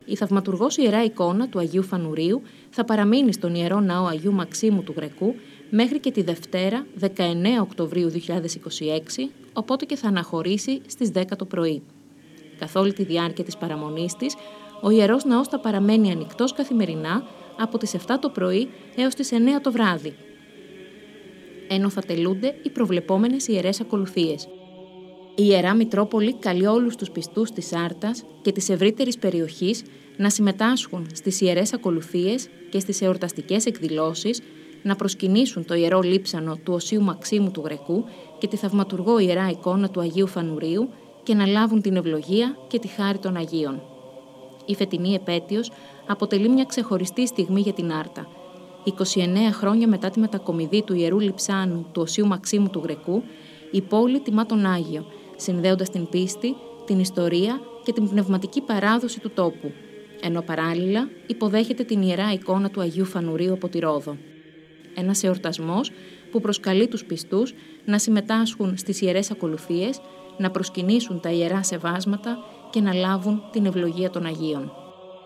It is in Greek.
Η θαυματουργός ιερά εικόνα του Αγίου Φανουρίου θα παραμείνει στον Ιερό Ναό Αγίου Μαξίμου του Γρεκού μέχρι και τη Δευτέρα 19 Οκτωβρίου 2026, οπότε και θα αναχωρήσει στις 10 το πρωί. Καθ' όλη τη διάρκεια της παραμονής της, ο Ιερός Ναός θα παραμένει ανοιχτός καθημερινά από τις 7 το πρωί έως τις 9 το βράδυ, ενώ θα τελούνται οι προβλεπόμενες ιερές ακολουθίες. Η Ιερά Μητρόπολη καλεί όλους τους πιστούς της Άρτας και της ευρύτερης περιοχής να συμμετάσχουν στις ιερές ακολουθίες και στις εορταστικές εκδηλώσεις, να προσκυνήσουν το ιερό λείψανο του Οσίου Μαξίμου του Γρεκού και τη θαυματουργό ιερά εικόνα του Αγίου Φανουρίου και να λάβουν την ευλογία και τη χάρη των Αγίων. Η φετινή επέτειος αποτελεί μια ξεχωριστή στιγμή για την Άρτα. 29 χρόνια μετά τη μετακομιδή του ιερού λειψάνου του Οσίου Μαξίμου του Γρεκού, η πόλη τιμά τον Άγιο, συνδέοντας την πίστη, την ιστορία και την πνευματική παράδοση του τόπου, ενώ παράλληλα υποδέχεται την ιερά εικόνα του Αγίου Φανουρίου από τη Ρόδο. Ένας εορτασμός που προσκαλεί τους πιστούς να συμμετάσχουν στις ιερές ακολουθίες, να προσκυνήσουν τα ιερά σεβάσματα και να λάβουν την ευλογία των Αγίων.